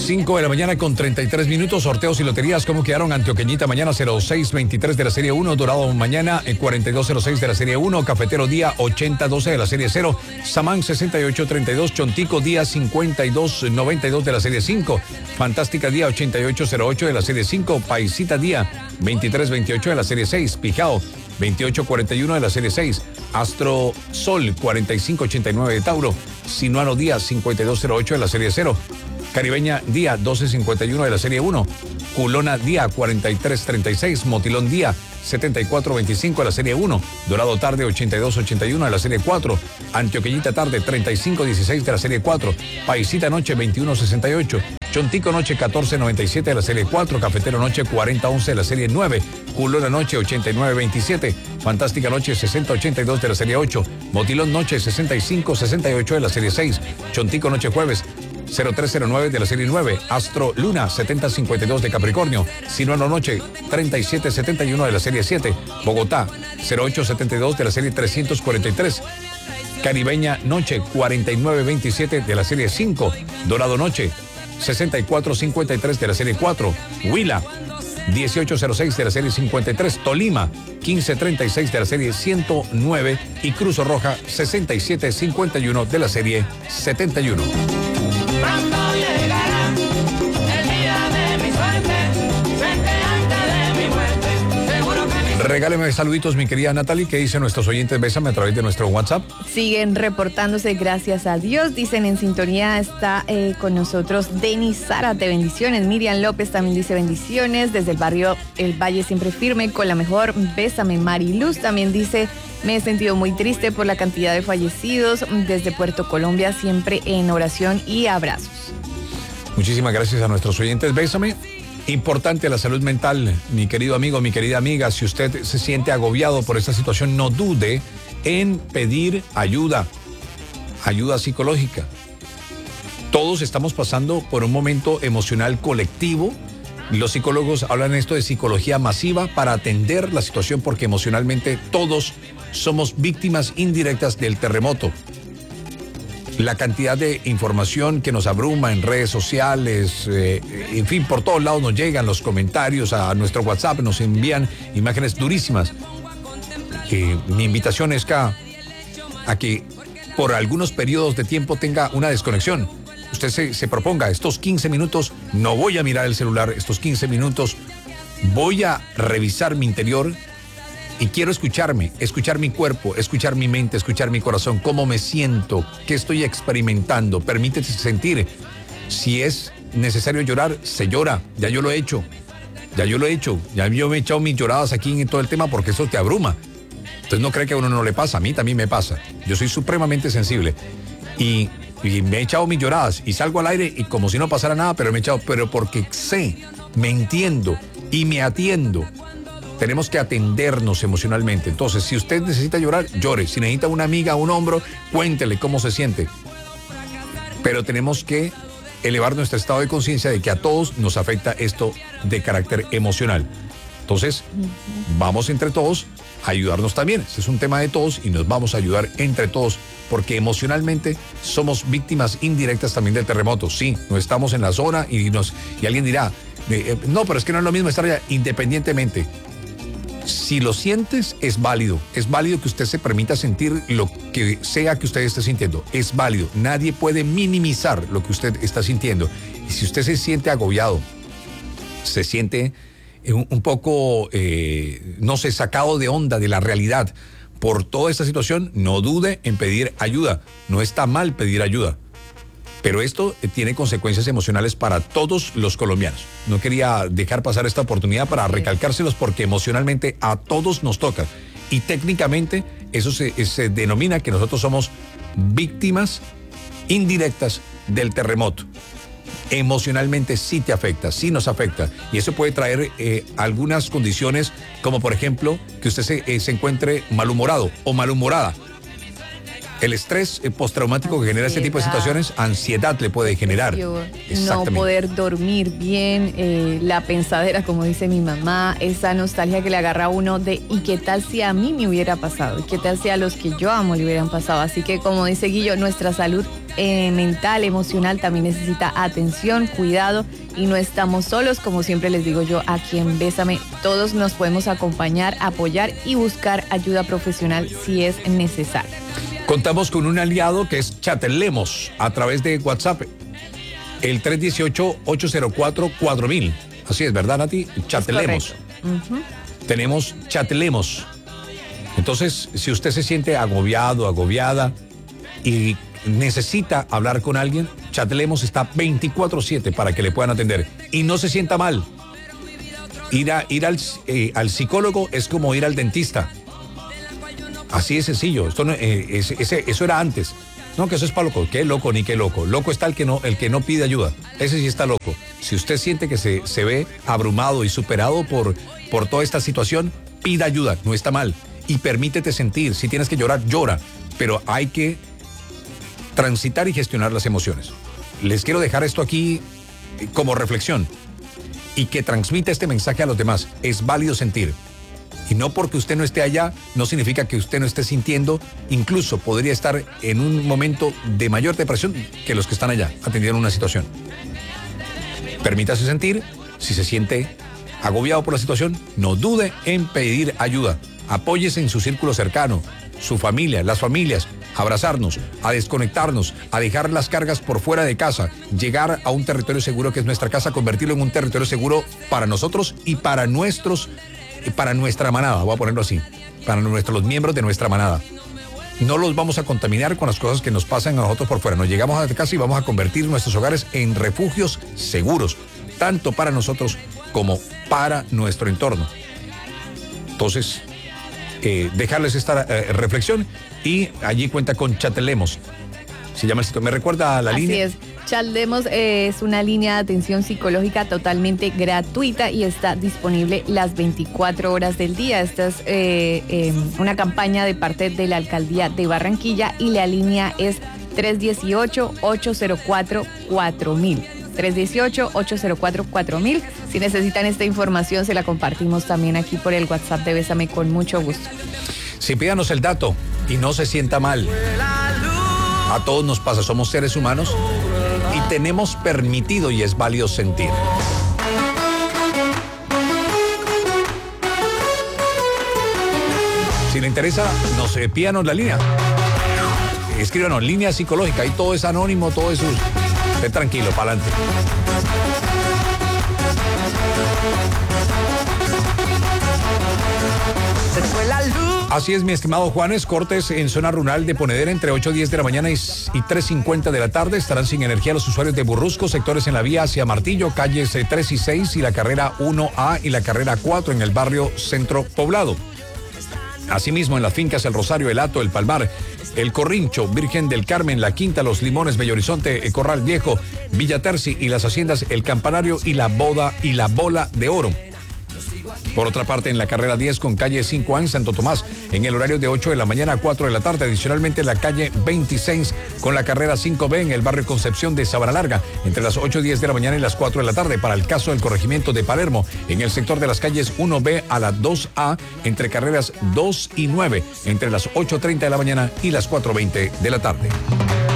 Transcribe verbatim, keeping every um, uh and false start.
cinco de la mañana con treinta y tres minutos. Sorteos y loterías. ¿Cómo quedaron? Antioqueñita mañana cero seis veintitrés de la serie uno. Dorado mañana cuarenta y dos cero seis de la serie uno. Cafetero día ochenta doce de la serie cero. Samán sesenta y ocho treinta y dos. Chontico día cincuenta y dos noventa y dos de la serie cinco. Fantástica día ochenta y ocho cero ocho de la serie cinco. Paisita día veintitrés veintiocho de la serie seis. Pijao veintiocho cuarenta y uno de la serie seis. Astro Sol cuarenta y cinco ochenta y nueve de Tauro. Sinuano día cincuenta y dos cero ocho de la serie cero. Caribeña día doce cincuenta y uno de la serie uno. Culona día cuarenta y tres treinta y seis. Motilón día setenta y cuatro veinticinco de la serie uno. Dorado tarde ochenta y dos ochenta y uno de la serie cuatro. Antioqueñita tarde treinta y cinco dieciséis de la serie cuatro. Paisita noche veintiuno sesenta y ocho. Chontico noche catorce noventa y siete de la serie cuatro. Cafetero noche cuarenta once de la serie nueve. Culona noche ochenta y nueve veintisiete. Fantástica noche sesenta ochenta y dos de la serie ocho. Motilón noche sesenta y cinco sesenta y ocho de la serie seis. Chontico noche jueves cero tres cero nueve de la serie nueve. Astro Luna setenta cincuenta y dos de Capricornio. Sinuano noche treinta y siete setenta y uno de la serie siete. Bogotá cero ocho setenta y dos de la serie trescientos cuarenta y tres. Caribeña noche cuarenta y nueve veintisiete de la serie cinco. Dorado noche sesenta y cuatro cincuenta y tres de la serie cuatro. Huila dieciocho cero seis de la serie cincuenta y tres. Tolima quince treinta y seis de la serie ciento nueve. Y Cruzo Roja sesenta y siete cincuenta y uno de la serie setenta y uno. Pronto llegará el día de mi suerte, suerte antes de mi muerte, seguro que mi... Regáleme saluditos, mi querida Natalie, que dicen nuestros oyentes. Bésame a través de nuestro WhatsApp. Siguen reportándose, gracias a Dios. Dicen en sintonía, está eh, con nosotros Denis Zárate, bendiciones. Miriam López también dice bendiciones. Desde el barrio El Valle siempre firme, con la mejor. Bésame. Mariluz también dice... Me he sentido muy triste por la cantidad de fallecidos. Desde Puerto Colombia, siempre en oración y abrazos. Muchísimas gracias a nuestros oyentes. Bésame. Importante la salud mental, mi querido amigo, mi querida amiga. Si usted se siente agobiado por esta situación, no dude en pedir ayuda, ayuda psicológica. Todos estamos pasando por un momento emocional colectivo. Los psicólogos hablan esto de psicología masiva para atender la situación, porque emocionalmente todos somos víctimas indirectas del terremoto. La cantidad de información que nos abruma en redes sociales, eh, en fin, por todos lados nos llegan los comentarios a nuestro WhatsApp, nos envían imágenes durísimas. Eh, mi invitación es que, a que por algunos periodos de tiempo tenga una desconexión. Usted se, se proponga, estos quince minutos no voy a mirar el celular, estos quince minutos voy a revisar mi interior y quiero escucharme, escuchar mi cuerpo, escuchar mi mente, escuchar mi corazón, cómo me siento, qué estoy experimentando. Permítete sentir. Si es necesario llorar, se llora. Ya yo lo he hecho, ya yo lo he hecho, ya yo me he echado mis lloradas aquí en todo el tema, porque eso te abruma. Entonces no cree que a uno no le pasa, a mí también me pasa. Yo soy supremamente sensible y... Y me he echado mis lloradas y salgo al aire y como si no pasara nada, pero me he echado, pero porque sé, me entiendo y me atiendo. Tenemos que atendernos emocionalmente. Entonces, si usted necesita llorar, llore. Si necesita una amiga, un hombro, cuéntele cómo se siente. Pero tenemos que elevar nuestro estado de conciencia de que a todos nos afecta esto de carácter emocional. Entonces, vamos entre todos a ayudarnos también. Este es un tema de todos y nos vamos a ayudar entre todos, porque emocionalmente somos víctimas indirectas también del terremoto. Sí, no estamos en la zona y, nos, y alguien dirá, eh, no, pero es que no es lo mismo estar allá. Independientemente, si lo sientes, es válido. Es válido que usted se permita sentir lo que sea que usted esté sintiendo. Es válido. Nadie puede minimizar lo que usted está sintiendo. Y si usted se siente agobiado, se siente un, un poco, eh, no sé, sacado de onda de la realidad por toda esta situación, no dude en pedir ayuda. No está mal pedir ayuda, pero esto tiene consecuencias emocionales para todos los colombianos. No quería dejar pasar esta oportunidad para recalcárselos, porque emocionalmente a todos nos toca. Y técnicamente eso se, se denomina que nosotros somos víctimas indirectas del terremoto. Emocionalmente sí te afecta, sí nos afecta, y eso puede traer eh, algunas condiciones, como por ejemplo que usted se, eh, se encuentre malhumorado o malhumorada. El estrés eh, postraumático que genera este tipo de situaciones, ansiedad le puede generar. No poder dormir bien, eh, la pensadera, como dice mi mamá, esa nostalgia que le agarra a uno de ¿y qué tal si a mí me hubiera pasado? ¿Y qué tal si a los que yo amo le hubieran pasado? Así que, como dice Guillo, nuestra salud eh, mental, emocional también necesita atención, cuidado y no estamos solos. Como siempre les digo yo aquí en Bésame, todos nos podemos acompañar, apoyar y buscar ayuda profesional si es necesario. Contamos con un aliado que es Chatelemos a través de WhatsApp, el tres uno ocho, ocho cero cuatro, cuatro mil. Así es, ¿verdad, Nati? Chatelemos. Uh-huh. Tenemos Chatelemos. Entonces, si usted se siente agobiado, agobiada y necesita hablar con alguien, Chatelemos está veinticuatro siete para que le puedan atender. Y no se sienta mal. Ir, a, ir al, eh, al psicólogo es como ir al dentista. Así es sencillo. Esto no, eh, ese, ese, eso era antes. No, que eso es para loco. ¿Qué loco ni qué loco? Loco está el que no, el que no pide ayuda. Ese sí está loco. Si usted siente que se, se ve abrumado y superado por, por toda esta situación, pida ayuda. No está mal. Y permítete sentir. Si tienes que llorar, llora. Pero hay que transitar y gestionar las emociones. Les quiero dejar esto aquí como reflexión y que transmita este mensaje a los demás. Es válido sentir. Y no porque usted no esté allá, no significa que usted no esté sintiendo. Incluso podría estar en un momento de mayor depresión que los que están allá atendiendo una situación. Permítase sentir. Si se siente agobiado por la situación, no dude en pedir ayuda. Apóyese en su círculo cercano, su familia, las familias, abrazarnos, a desconectarnos, a dejar las cargas por fuera de casa, llegar a un territorio seguro que es nuestra casa, convertirlo en un territorio seguro para nosotros y para nuestros, para nuestra manada, voy a ponerlo así, para nuestros, los miembros de nuestra manada. No los vamos a contaminar con las cosas que nos pasan a nosotros por fuera. Nos llegamos a casa y vamos a convertir nuestros hogares en refugios seguros, tanto para nosotros como para nuestro entorno. Entonces, Eh, dejarles esta eh, reflexión y allí cuenta con Chatelemos. Se llama el sitio. ¿Me recuerda a la Así línea? Así es. Chatelemos eh, es una línea de atención psicológica totalmente gratuita y está disponible las veinticuatro horas del día. Esta es eh, eh, una campaña de parte de la Alcaldía de Barranquilla y la línea es tres uno ocho, ocho cero cuatro, cuatro mil. tres uno ocho, ocho cero cuatro, cuatro mil. Si necesitan esta información, se la compartimos también aquí por el WhatsApp de Bésame con mucho gusto. Sí, pídanos el dato y no se sienta mal. A todos nos pasa, somos seres humanos y tenemos permitido y es válido sentir. Si le interesa, nos eh, pídanos la línea. Escríbanos, línea psicológica, ahí todo es anónimo, todo eso. Esté tranquilo, para adelante. Se fue la luz. Así es, mi estimado Juanes, cortes en zona rural de Ponedera entre ocho y diez de la mañana y, y tres cincuenta de la tarde. Estarán sin energía los usuarios de Burrusco, sectores en la vía hacia Martillo, calles tres y seis y la carrera uno A y la carrera cuatro en el barrio Centro Poblado. Asimismo, en las fincas El Rosario, El Hato, El Palmar, El Corrincho, Virgen del Carmen, La Quinta, Los Limones, Bello Horizonte, Corral Viejo, Villa Terci y las haciendas El Campanario y La Boda y La Bola de Oro. Por otra parte, en la carrera diez con calle cinco A en Santo Tomás, en el horario de ocho de la mañana a cuatro de la tarde. Adicionalmente, en la calle veintiséis con la carrera cinco B en el barrio Concepción de Sabana Larga, entre las ocho y diez de la mañana y las cuatro de la tarde. Para el caso del corregimiento de Palermo, en el sector de las calles uno B a la dos A, entre carreras dos y nueve, entre las ocho treinta de la mañana y las cuatro veinte de la tarde.